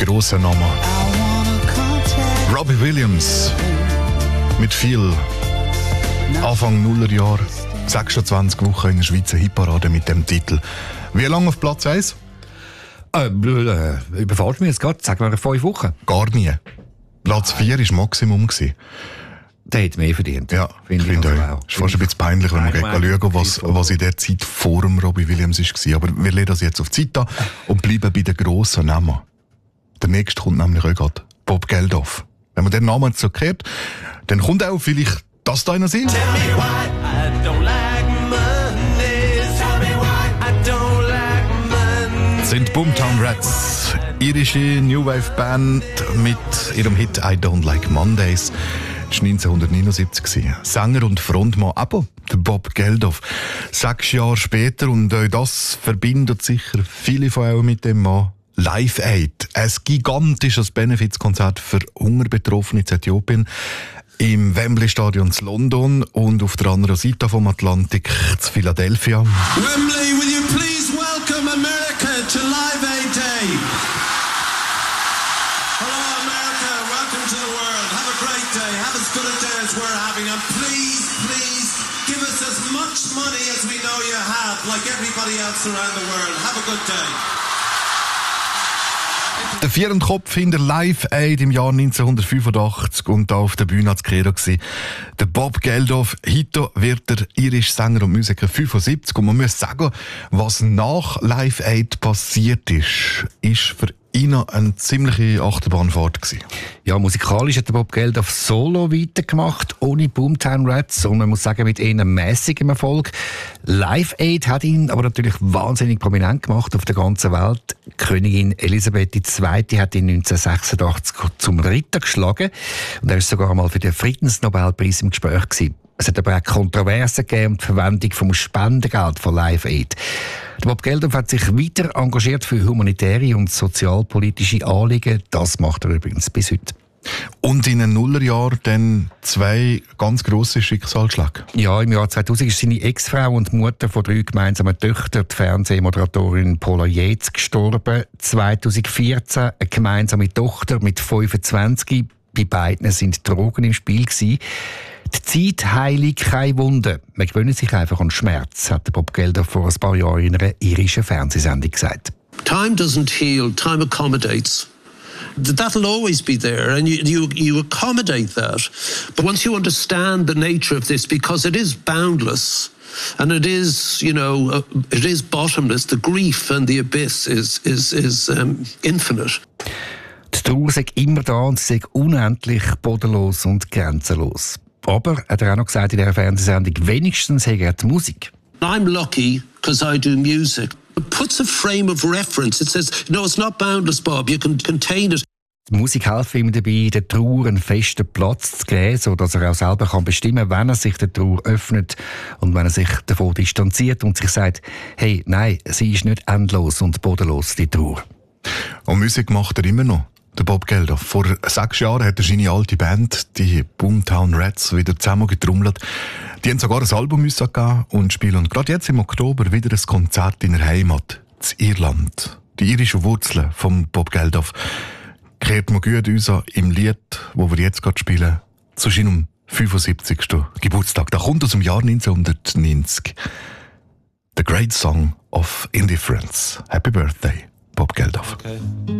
grossen Namen. Robbie Williams. Mit viel Anfang Nullerjahr. 26 Wochen in der Schweizer Hitparade mit dem Titel. Wie lange auf Platz 1? Überfällt mich jetzt gerade. Sagen wir 5 Wochen. Gar nie. Platz 4 war Maximum. Der hat mehr verdient. Ja, finde ich auch. Es ist fast ein bisschen peinlich, wenn man schauen, was in der Zeit vor dem Robbie Williams war. Aber wir legen das jetzt auf die Zeit an und bleiben bei den grossen Namen. Der nächste kommt nämlich auch gerade. Bob Geldof. Wenn man den Namen so kennt, dann kommt auch vielleicht das da in den Sinn. Das sind Boomtown Rats. Irische New Wave Band mit ihrem Hit I Don't Like Mondays. Das war 1979. Sänger und Frontmann, aber der Bob Geldof. 6 Jahre später, und auch das verbindet sicher viele von euch mit dem Mann. Live Aid, ein gigantisches Benefizkonzert für Hungerbetroffene in Äthiopien im Wembley Stadion in London und auf der anderen Seite vom Atlantik in Philadelphia. Wembley, will you please welcome America to Live Aid Day? Hello America, welcome to the world. Have a great day, have as good a day as we're having, and please, please give us as much money as we know you have, like everybody else around the world. Have a good day. Der Vierendkopf hinter Live Aid im Jahr 1985 und da auf der Bühne als Credo gsi. Der Bob Geldof, heute wird der irische Sänger und Musiker 75, und man muss sagen, was nach Live Aid passiert ist für ihn eine ziemliche Achterbahnfahrt gsi. Ja, musikalisch hat der Bob Geldof solo weitergemacht, ohne Boomtown Rats, und man muss sagen, mit eher mäßigem Erfolg. Live Aid hat ihn aber natürlich wahnsinnig prominent gemacht auf der ganzen Welt. Königin Elisabeth II. Hat ihn 1986 zum Ritter geschlagen, und er war sogar einmal für den Friedensnobelpreis im Gespräch gewesen. Es hat aber auch Kontroversen gegeben um die Verwendung vom Spendengeld von Live Aid. Der Bob Geldof hat sich weiter engagiert für humanitäre und sozialpolitische Anliegen. Das macht er übrigens bis heute. Und in den Nullerjahren dann 2 ganz grosse Schicksalsschläge. Ja, im Jahr 2000 ist seine Ex-Frau und Mutter von 3 gemeinsamen Töchtern, die Fernsehmoderatorin Paula Yates, gestorben. 2014 eine gemeinsame Tochter mit 25. Bei beiden sind Drogen im Spiel gewesen. Die Zeit heile keine Wunden. Man gewöhnt sich einfach an Schmerz, hat der Bob Geldof vor ein paar Jahren in einer irischen Fernsehsendung gesagt. Time doesn't heal, time accommodates. That'll always be there, and you accommodate that. But once you understand the nature of this, because it is boundless, and it is, it is bottomless, the grief and the abyss is infinite. Die Trauer sei immer da und sie sei unendlich, bodenlos und grenzenlos. Aber, hat er auch noch gesagt in dieser Fernsehsendung, wenigstens hat er die Musik. I'm lucky because I do music. It puts a frame of reference. It says, it's not boundless, Bob. You can contain it. Die Musik hilft ihm dabei, der Trauer einen festen Platz zu geben, sodass er auch selber bestimmen kann, wenn er sich der Trauer öffnet und wenn er sich davon distanziert und sich sagt, hey, nein, sie ist nicht endlos und bodenlos, die Trauer. Und Musik macht er immer noch. Der Bob Geldof. Vor 6 Jahren hat er seine alte Band, die Boomtown Rats, wieder zusammengetrommelt. Die haben sogar ein Album geben und spielen gerade jetzt im Oktober wieder ein Konzert in der Heimat, in Irland. Die irischen Wurzeln von Bob Geldof kehrt man gut uns im Lied, das wir jetzt gerade spielen, zu seinem 75. Geburtstag. Das kommt aus dem Jahr 1990. The Great Song of Indifference. Happy Birthday, Bob Geldof. Okay.